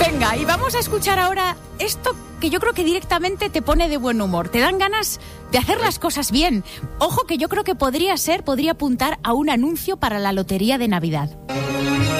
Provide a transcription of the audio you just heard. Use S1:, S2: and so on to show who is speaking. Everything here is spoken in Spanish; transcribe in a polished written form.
S1: Venga, y vamos a escuchar ahora esto que yo creo que directamente te pone de buen humor. Te dan ganas de hacer las cosas bien. Ojo, que yo creo que podría apuntar a un anuncio para la lotería de Navidad.